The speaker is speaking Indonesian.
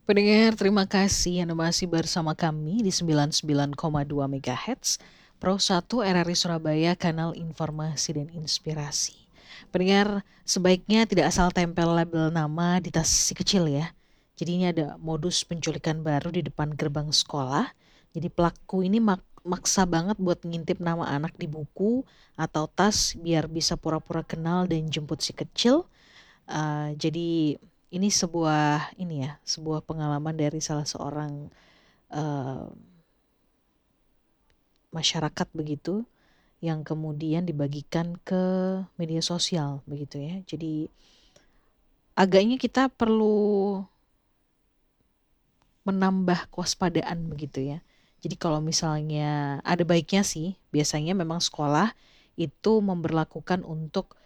Pendengar, terima kasih Anda masih bersama kami di 99,2 MHz, Pro 1 RRI Surabaya, kanal informasi dan inspirasi. Pendengar, sebaiknya tidak asal tempel label nama di tas si kecil ya. Jadi ini ada modus penculikan baru di depan gerbang sekolah. Jadi pelaku ini maksa banget buat ngintip nama anak di buku atau tas biar bisa pura-pura kenal dan jemput si kecil. Jadi ini sebuah pengalaman dari salah seorang, eee, masyarakat begitu, yang kemudian dibagikan ke media sosial begitu ya. Jadi agaknya kita perlu menambah kewaspadaan begitu ya. Jadi kalau misalnya ada baiknya sih, biasanya memang sekolah itu memberlakukan untuk